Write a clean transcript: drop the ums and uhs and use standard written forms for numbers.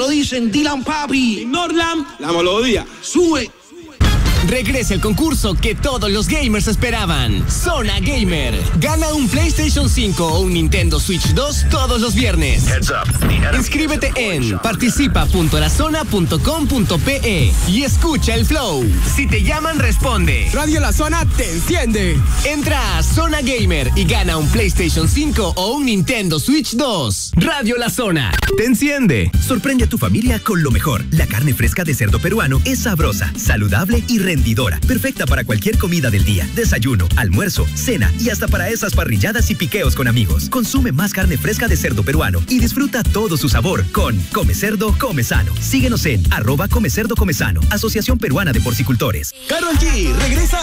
lo dicen Dylan Papi. Norlam, la melodía. Sube. Regresa el concurso que todos los gamers esperaban. Zona Gamer. Gana un PlayStation 5 o un Nintendo Switch 2 todos los viernes. Inscríbete en participa.lazona.com.pe y escucha el flow. Si te llaman, responde. Radio La Zona te enciende. Entra a Zona Gamer y gana un PlayStation 5 o un Nintendo Switch 2. Radio La Zona te enciende. Sorprende a tu familia con lo mejor. La carne fresca de cerdo peruano es sabrosa, saludable y rendidora. Perfecta para cualquier comida del día, desayuno, almuerzo, cena y hasta para esas parrilladas y piqueos con amigos. Consume más carne fresca de cerdo peruano y disfruta todo su sabor con Come Cerdo, Come Sano. Síguenos en @Come Cerdo, Come Sano, Asociación Peruana de Porcicultores. Karol G regresa